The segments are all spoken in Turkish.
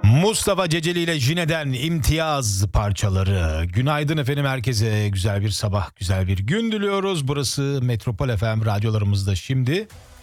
Mustafa Ceceli ile Jine'den imtiyaz parçaları. Günaydın efendim herkese. Güzel bir sabah, güzel bir gün diliyoruz. Burası Metropol FM radyolarımızda şimdi.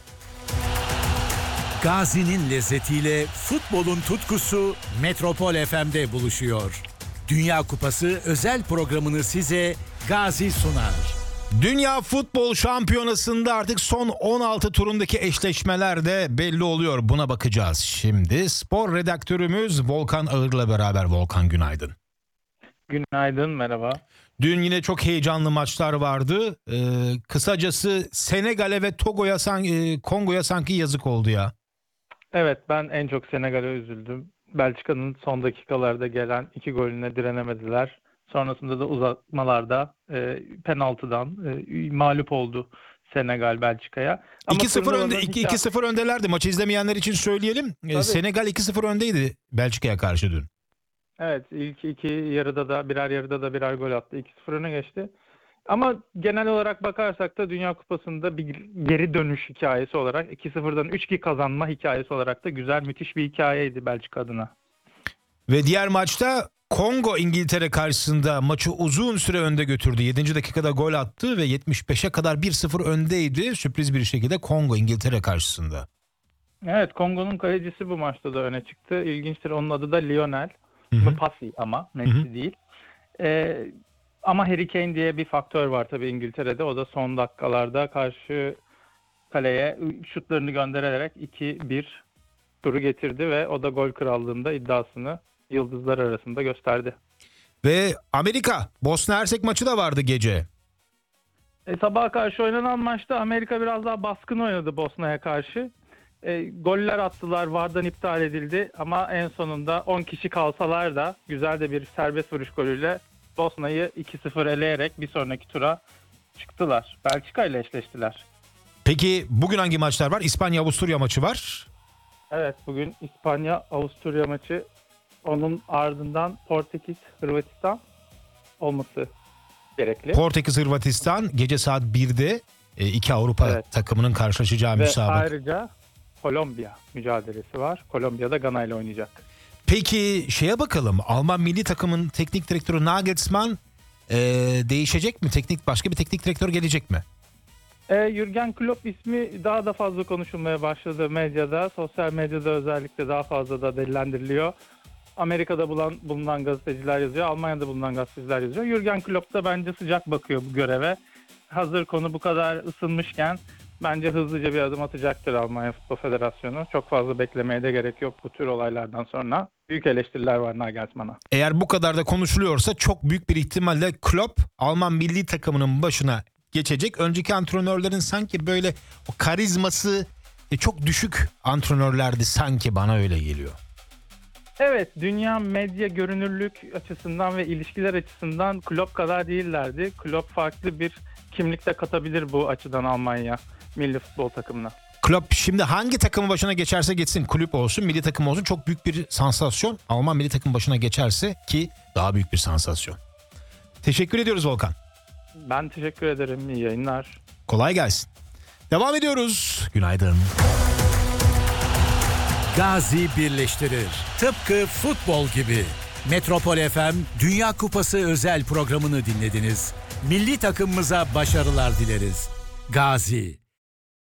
Gazi'nin lezzetiyle futbolun tutkusu Metropol FM'de buluşuyor. Dünya Kupası özel programını size Gazi sunar. Dünya Futbol Şampiyonası'nda artık son 16 turundaki eşleşmeler de belli oluyor. Buna bakacağız şimdi. Spor redaktörümüz Volkan Ağır'la beraber. Volkan, günaydın. Günaydın, merhaba. Dün yine çok heyecanlı maçlar vardı. Kısacası Senegal'e ve Kongo'ya sanki yazık oldu ya. Evet, ben en çok Senegal'e üzüldüm. Belçika'nın son dakikalarda gelen 2 golüne direnemediler. Sonrasında da uzatmalarda penaltıdan mağlup oldu Senegal Belçika'ya. Ama 2-0 öndelerdi. Maçı izlemeyenler için söyleyelim. Senegal 2-0 öndeydi Belçika'ya karşı dün. Evet, ilk iki yarıda da birer gol attı. 2-0 öne geçti. Ama genel olarak bakarsak da Dünya Kupası'nda bir geri dönüş hikayesi olarak 2-0'dan 3-2 kazanma hikayesi olarak da güzel, müthiş bir hikayeydi Belçika adına. Ve diğer maçta Kongo İngiltere karşısında maçı uzun süre önde götürdü. 7. dakikada gol attı ve 75'e kadar 1-0 öndeydi. Sürpriz bir şekilde Kongo İngiltere karşısında. Evet, Kongo'nun kalecisi bu maçta da öne çıktı. İlginçtir, onun adı da Lionel. Pasi ama Messi değil. Ama Harry Kane diye bir faktör var tabii İngiltere'de. O da son dakikalarda karşı kaleye şutlarını göndererek 2-1 turu getirdi ve o da gol krallığında iddiasını yıldızlar arasında gösterdi. Ve Amerika Bosna Hersek maçı da vardı gece. Sabaha karşı oynanan maçta Amerika biraz daha baskın oynadı Bosna'ya karşı. Goller attılar, VAR'dan iptal edildi ama en sonunda 10 kişi kalsalar da güzel de bir serbest vuruş golüyle Bosna'yı 2-0 eleyerek bir sonraki tura çıktılar. Belçika ile eşleştiler. Peki bugün hangi maçlar var? İspanya-Avusturya maçı var. Evet, bugün İspanya-Avusturya maçı, onun ardından Portekiz-Hırvatistan olması gerekli. Portekiz-Hırvatistan gece saat 1'de iki Avrupa takımının karşılaşacağı müsabaka. Ve ayrıca Kolombiya mücadelesi var. Kolombiya'da Gana ile oynayacak. Peki şeye bakalım. Alman milli takımın teknik direktörü Nagelsmann değişecek mi? Başka bir teknik direktör gelecek mi? Jürgen Klopp ismi daha da fazla konuşulmaya başladı medyada. Sosyal medyada özellikle daha fazla da dillendiriliyor. Amerika'da bulunan gazeteciler yazıyor. Almanya'da bulunan gazeteciler yazıyor. Jürgen Klopp da bence sıcak bakıyor bu göreve. Hazır konu bu kadar ısınmışken bence hızlıca bir adım atacaktır Almanya Futbol Federasyonu. Çok fazla beklemeye de gerek yok bu tür olaylardan sonra. Büyük eleştiriler var Nagelsmann'a. Eğer bu kadar da konuşuluyorsa çok büyük bir ihtimalle Klopp Alman milli takımının başına geçecek. Önceki antrenörlerin sanki böyle o karizması çok düşük antrenörlerdi sanki, bana öyle geliyor. Evet, dünya medya görünürlük açısından ve ilişkiler açısından Klopp kadar değillerdi. Klopp farklı bir kimlikte katabilir bu açıdan Almanya milli futbol takımına. Klopp şimdi hangi takımın başına geçerse geçsin, kulüp olsun, milli takım olsun, çok büyük bir sansasyon. Alman milli takım başına geçerse ki daha büyük bir sansasyon. Teşekkür ediyoruz Volkan. Ben teşekkür ederim. İyi yayınlar. Kolay gelsin. Devam ediyoruz. Günaydın. Gazi birleştirir. Tıpkı futbol gibi. Metropol FM Dünya Kupası özel programını dinlediniz. Milli takımımıza başarılar dileriz. Gazi.